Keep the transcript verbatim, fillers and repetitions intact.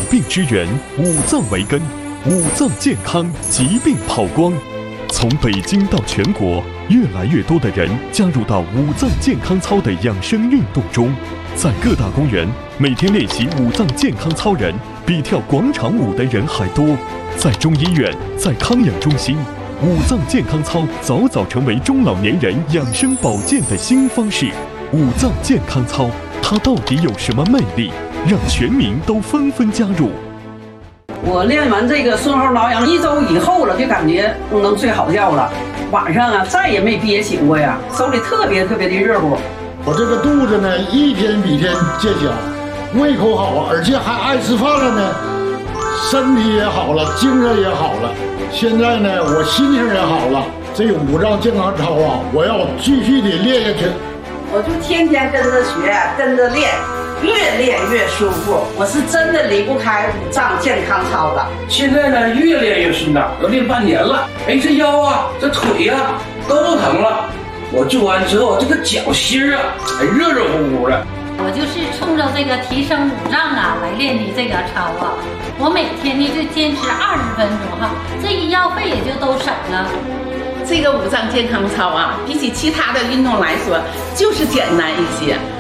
病之源，五脏为根，五脏健康，疾病跑光。从北京到全国，越来越多的人加入到五脏健康操的养生运动中。在各大公园，每天练习五脏健康操人比跳广场舞的人还多。在中医院，在康养中心，五脏健康操早早成为中老年人养生保健的新方式。五脏健康操，它到底有什么魅力，让全民都纷纷加入？ 我练完这个顺后挠痒一周以后了，就感觉能睡好觉了。晚上啊，再也没憋醒过呀，手里特别特别的热乎。 我这个肚子呢，一天比一天见小，胃口好，而且还爱吃饭了呢，身体也好了，精神也好了。现在呢，我心情也好了。这个五脏健康操啊，我要继续的练下去。 我就天天跟着学，跟着练，越练越舒服。我是真的离不开五脏健康操的。 现在呢，越练越顺当，都练半年了。哎，这腰啊，这腿呀、啊、都不疼了。我做完之后，这个脚心啊，还热热乎乎的。 我就是冲着这个提升五脏啊来练的这个操啊。我每天呢就坚持二十分钟哈，这医药费也就都省了。 这个五脏健康操啊，比起其他的运动来说，就是简单一些。